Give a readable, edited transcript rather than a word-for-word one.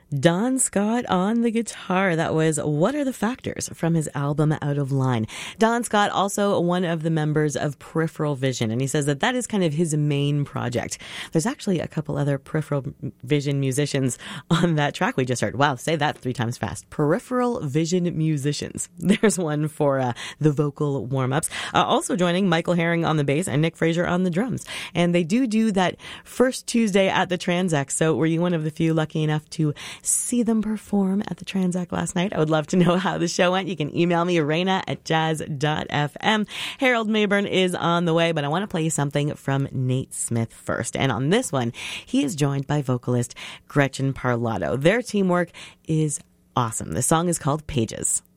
Don Scott on the guitar. That was What Are the Factors from his album Out of Line. Don Scott, also one of the members of Peripheral Vision, and he says that is kind of his main project. There's actually a couple other Peripheral Vision musicians on that track we just heard. Wow, say that 3 times fast. Peripheral Vision musicians. There's one for the vocal warm-ups. Also joining Michael Herring on the bass and Nick Fraser on the drums. And they do that first Tuesday at the Transact. So were you one of the few lucky enough to see them perform at the Transact last night? I would love to know how the show went. You can email me, Raina@jazz.fm. Harold Mayburn is on the way, but I want to play you something from Nate Smith first. And on this one, he is joined by vocalist Gretchen Parlato. Their teamwork is awesome. The song is called Pages.